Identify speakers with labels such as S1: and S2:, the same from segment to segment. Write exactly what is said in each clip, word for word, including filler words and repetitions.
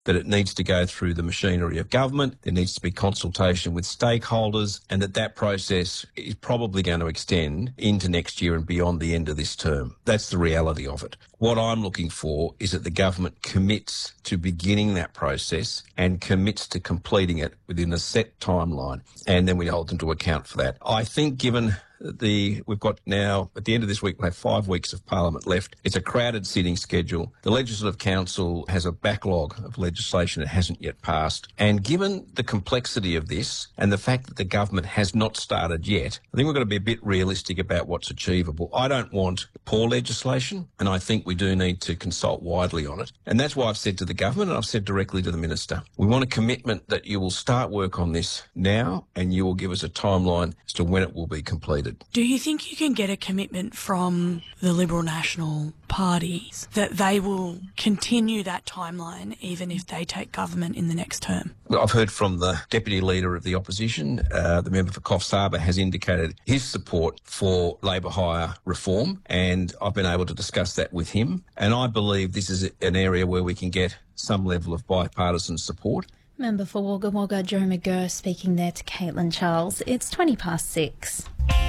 S1: that it needs to go through the machinery of government, there needs to be consultation with stakeholders, and that that process is probably going to extend into next year and beyond the end of this term. That's the reality of it. What I'm looking for is that the government commits to beginning that process and commits to completing it within a set timeline, and then we hold them to account for that. I think given the we've got now, at the end of this week, we'll have five weeks of Parliament left. It's a crowded sitting schedule. The Legislative Council has a backlog of legislation that hasn't yet passed. And given the complexity of this and the fact that the government has not started yet, I think we've got to be a bit realistic about what's achievable. I don't want poor legislation, and I think we do need to consult widely on it. And that's why I've said to the government, and I've said directly to the Minister, we want a commitment that you will start work on this now and you will give us a timeline as to when it will be completed.
S2: Do you think you can get a commitment from the Liberal National parties that they will continue that timeline even if they take government in the next term?
S1: Well, I've heard from the Deputy Leader of the Opposition, uh, the member for Coffs Harbour, has indicated his support for labour hire reform, and I've been able to discuss that with him. And I believe this is an area where we can get some level of bipartisan support.
S3: Member for Wagga Wagga, Joe McGurr, speaking there to Caitlin Charles. It's twenty past six.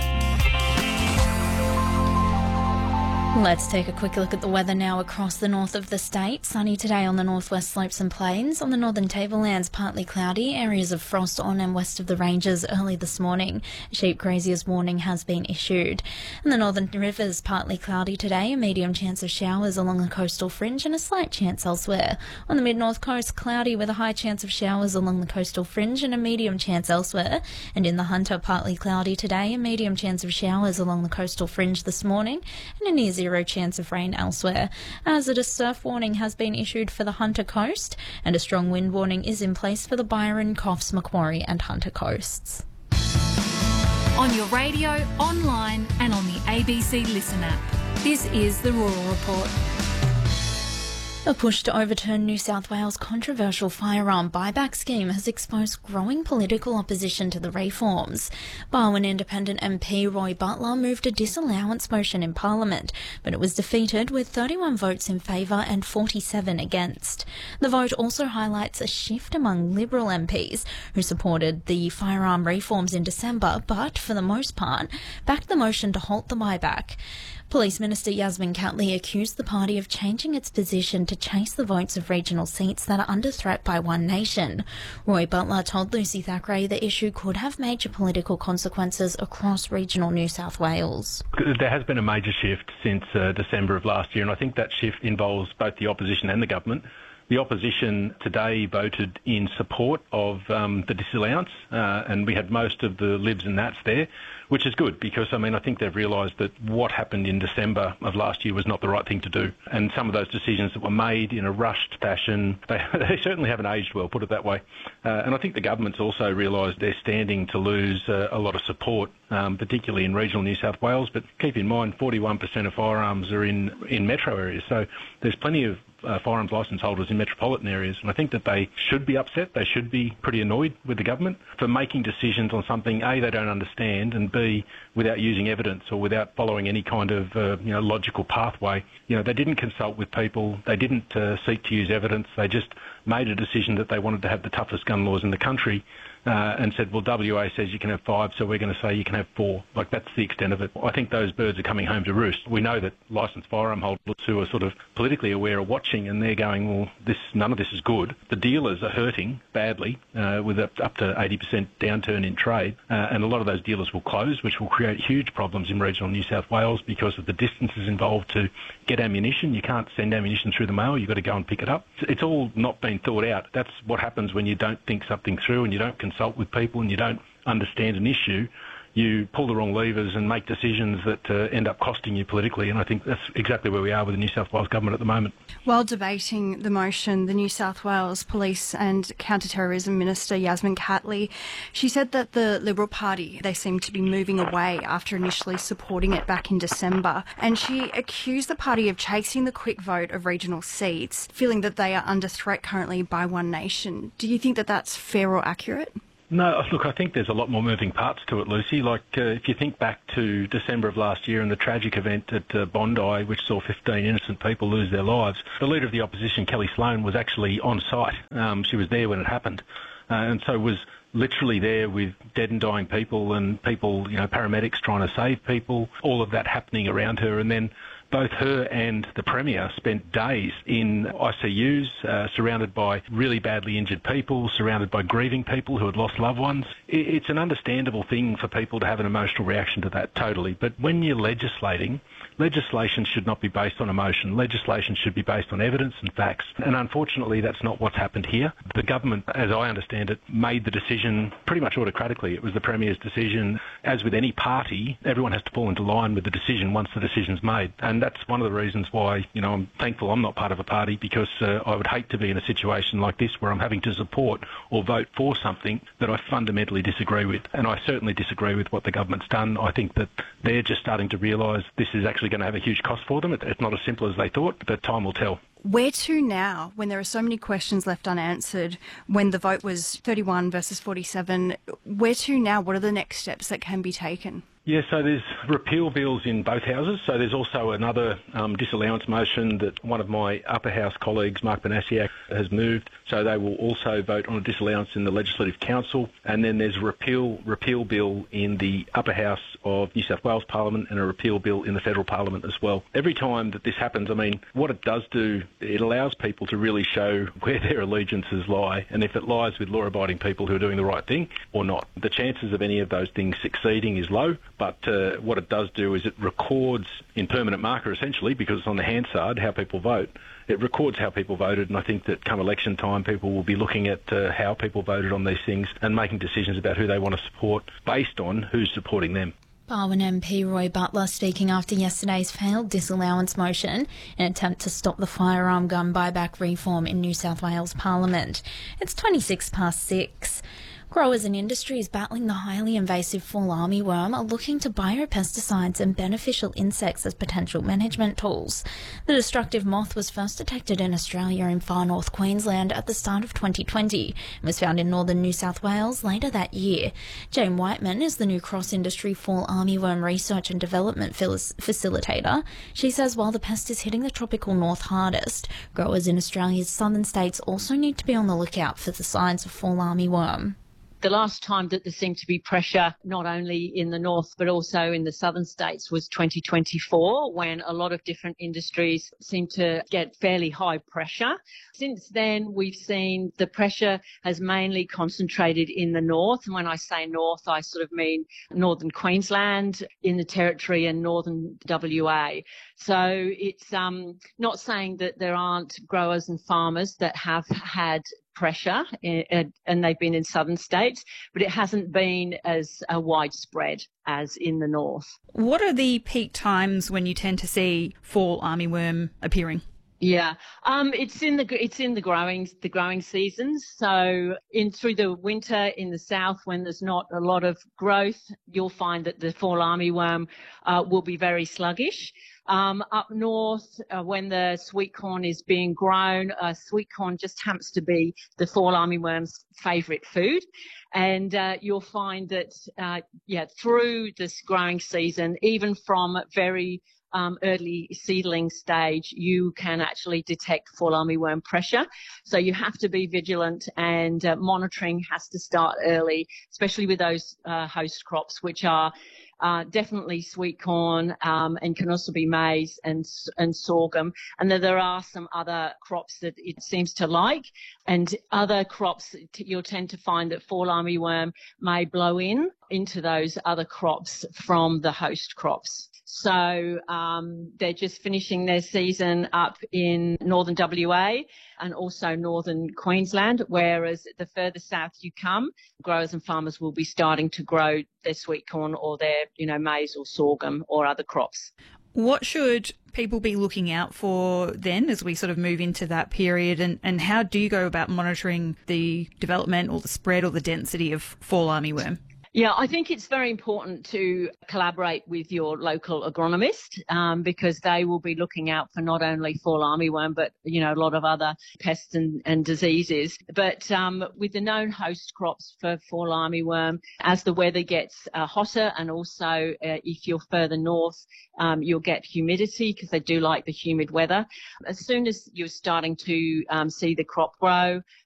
S3: Let's take a quick look at the weather now across the north of the state. Sunny today on the northwest slopes and plains. On the northern tablelands, partly cloudy. Areas of frost on and west of the ranges early this morning. A sheep grazier's warning has been issued. In the northern rivers, partly cloudy today. A medium chance of showers along the coastal fringe and a slight chance elsewhere. On the mid-north coast, cloudy with a high chance of showers along the coastal fringe and a medium chance elsewhere. And in the Hunter, partly cloudy today. A medium chance of showers along the coastal fringe this morning and a near zero chance of rain elsewhere. As a surf warning has been issued for the Hunter coast, and a strong wind warning is in place for the Byron, Coffs, Macquarie and Hunter coasts.
S4: On your radio, online and on the A B C Listen app. This is the Rural Report.
S3: A push to overturn New South Wales' controversial firearm buyback scheme has exposed growing political opposition to the reforms. Barwon Independent M P Roy Butler moved a disallowance motion in Parliament, but it was defeated with thirty-one votes in favour and forty-seven against. The vote also highlights a shift among Liberal M Ps who supported the firearm reforms in December, but for the most part backed the motion to halt the buyback. Police Minister Yasmin Catley accused the party of changing its position to chase the votes of regional seats that are under threat by One Nation. Roy Butler told Lucy Thackeray the issue could have major political consequences across regional New South Wales.
S5: There has been a major shift since uh, December of last year, and I think that shift involves both the opposition and the government. The opposition today voted in support of um, the disallowance, uh, and we had most of the Libs and Nats there, which is good because, I mean, I think they've realised that what happened in December of last year was not the right thing to do. And some of those decisions that were made in a rushed fashion, they, they certainly haven't aged well, put it that way. Uh, and I think the government's also realised they're standing to lose uh, a lot of support, um, particularly in regional New South Wales. But keep in mind, forty-one percent of firearms are in, in metro areas, so there's plenty of Uh, firearms licence holders in metropolitan areas, and I think that they should be upset. They should be pretty annoyed with the government for making decisions on something A, they don't understand, and B, without using evidence or without following any kind of uh, you know logical pathway. You know, they didn't consult with people. They didn't uh, seek to use evidence. They just made a decision that they wanted to have the toughest gun laws in the country. Uh, and said, well, W A says you can have five, so we're going to say you can have four. Like, that's the extent of it. I think those birds are coming home to roost. We know that licensed firearm holders who are sort of politically aware are watching, and they're going, well, this none of this is good. The dealers are hurting badly uh, with up, up to eighty percent downturn in trade, uh, and a lot of those dealers will close, which will create huge problems in regional New South Wales because of the distances involved to get ammunition. You can't send ammunition through the mail. You've got to go and pick it up. It's all not been thought out. That's what happens when you don't think something through and you don't consult with people and you don't understand an issue. You pull the wrong levers and make decisions that uh, end up costing you politically, and I think that's exactly where we are with the New South Wales government at the moment.
S6: While debating the motion, the New South Wales Police and Counter-Terrorism Minister Yasmin Catley, she said that the Liberal Party, they seem to be moving away after initially supporting it back in December, and she accused the party of chasing the quick vote of regional seats, feeling that they are under threat currently by One Nation. Do you think that that's fair or accurate?
S5: No, look, I think there's a lot more moving parts to it, Lucy. Like, uh, if you think back to December of last year and the tragic event at uh, Bondi, which saw fifteen innocent people lose their lives, the Leader of the Opposition, Kelly Sloan, was actually on site. Um, she was there when it happened. Uh, and so was literally there with dead and dying people and people, you know, paramedics trying to save people, all of that happening around her. And then both her and the Premier spent days in I C Us, uh, surrounded by really badly injured people, surrounded by grieving people who had lost loved ones. It's an understandable thing for people to have an emotional reaction to that, totally. But when you're legislating, legislation should not be based on emotion. Legislation should be based on evidence and facts. And unfortunately, that's not what's happened here. The government, as I understand it, made the decision pretty much autocratically. It was the Premier's decision. As with any party, everyone has to fall into line with the decision once the decision's made. And that's one of the reasons why, you know, I'm thankful I'm not part of a party, because uh, I would hate to be in a situation like this where I'm having to support or vote for something that I fundamentally disagree with. And I certainly disagree with what the government's done. I think that they're just starting to realise this is actually going to have a huge cost for them. It's not as simple as they thought, but time will tell.
S6: Where to now, when there are so many questions left unanswered, when the vote was thirty-one versus forty-seven, where to now? What are the next steps that can be taken?
S5: Yeah, so there's repeal bills in both houses. So there's also another um, disallowance motion that one of my upper house colleagues, Mark Banasiak, has moved. So they will also vote on a disallowance in the Legislative Council. And then there's a repeal, repeal bill in the upper house of New South Wales Parliament and a repeal bill in the federal Parliament as well. Every time that this happens, I mean, what it does do, it allows people to really show where their allegiances lie and if it lies with law-abiding people who are doing the right thing or not. The chances of any of those things succeeding is low. But uh, what it does do is it records in permanent marker, essentially, because it's on the Hansard, how people vote. It records how people voted, and I think that come election time, people will be looking at uh, how people voted on these things and making decisions about who they want to support based on who's supporting them.
S3: Barwon M P Roy Butler speaking after yesterday's failed disallowance motion in an attempt to stop the firearm gun buyback reform in New South Wales Parliament. It's twenty-six past six. Growers and industries battling the highly invasive fall armyworm are looking to biopesticides and beneficial insects as potential management tools. The destructive moth was first detected in Australia in far north Queensland at the start of twenty twenty and was found in northern New South Wales later that year. Jane Whiteman is the new cross-industry fall armyworm research and development facilitator. She says while the pest is hitting the tropical north hardest, growers in Australia's southern states also need to be on the lookout for the signs of fall armyworm.
S7: The last time that there seemed to be pressure, not only in the north but also in the southern states, was twenty twenty-four, when a lot of different industries seemed to get fairly high pressure. Since then, we've seen the pressure has mainly concentrated in the north. And when I say north, I sort of mean northern Queensland, in the Territory and northern W A. So it's um, not saying that there aren't growers and farmers that have had pressure and they've been in southern states, but it hasn't been as uh, widespread as in the north.
S8: What are the peak times when you tend to see fall armyworm appearing?
S7: Yeah, um, it's in the it's in the growing the growing seasons. So in through the winter in the south, when there's not a lot of growth, you'll find that the fall armyworm uh, will be very sluggish. Um, up north, uh, when the sweet corn is being grown, uh, sweet corn just happens to be the fall armyworm's favourite food. And uh, you'll find that, uh, yeah, through this growing season, even from very um, early seedling stage, you can actually detect fall armyworm pressure. So you have to be vigilant, and uh, monitoring has to start early, especially with those uh, host crops, which are Uh, definitely sweet corn, um, and can also be maize and and sorghum. And then there are some other crops that it seems to like, and other crops you'll tend to find that fall armyworm may blow in into those other crops from the host crops. So um, they're just finishing their season up in northern W A and also northern Queensland, whereas the further south you come, growers and farmers will be starting to grow their sweet corn or their, you know, maize or sorghum or other crops.
S8: What should people be looking out for then as we sort of move into that period, and, and how do you go about monitoring the development or the spread or the density of fall armyworm?
S7: Yeah, I think it's very important to collaborate with your local agronomist um, because they will be looking out for not only fall armyworm, but, you know, a lot of other pests and, and diseases. But um, with the known host crops for fall armyworm, as the weather gets uh, hotter and also uh, if you're further north, um, you'll get humidity because they do like the humid weather. As soon as you're starting to um, see the crop grow,